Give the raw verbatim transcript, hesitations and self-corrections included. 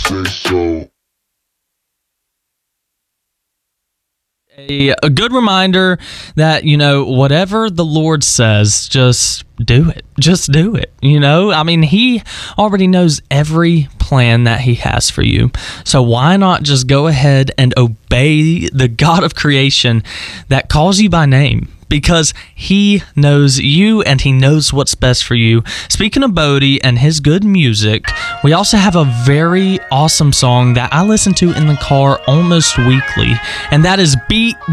A, a good reminder that, you know, whatever the Lord says, just do it. Just do it. You know, I mean, he already knows every plan that he has for you. So why not just go ahead and obey the God of creation that calls you by name? Because he knows you and he knows what's best for you. Speaking of Bodie and his good music, we also have a very awesome song that I listen to in the car almost weekly, and that is Beat